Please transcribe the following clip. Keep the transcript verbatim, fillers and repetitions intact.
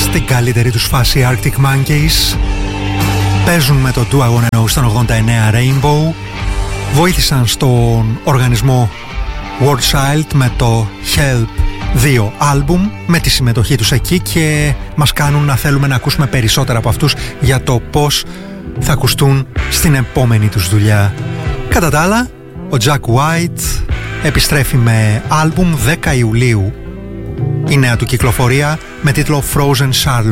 στην καλύτερη τους φάση Arctic Monkeys. Παίζουν με το Do I Wanna Know στον ογδόντα εννέα Rainbow. Βοήθησαν στον οργανισμό World Child με το Help δύο άλμπουμ, με τη συμμετοχή τους εκεί, και μας κάνουν να θέλουμε να ακούσουμε περισσότερα από αυτούς για το πώς θα ακουστούν στην επόμενη τους δουλειά. Κατά τα άλλα, ο Jack White επιστρέφει με άλμπουμ δέκα Ιουλίου. Η νέα του κυκλοφορία με τίτλο Frozen Charlotte.